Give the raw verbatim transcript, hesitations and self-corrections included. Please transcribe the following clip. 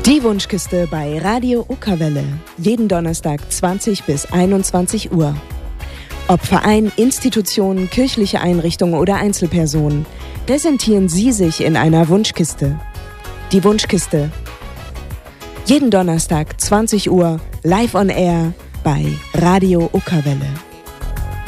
Die Wunschkiste bei Radio Okerwelle. Jeden Donnerstag zwanzig bis einundzwanzig Uhr. Ob Verein, Institutionen, kirchliche Einrichtungen oder Einzelpersonen, präsentieren Sie sich in einer Wunschkiste. Die Wunschkiste. Jeden Donnerstag zwanzig Uhr live on air bei Radio Okerwelle.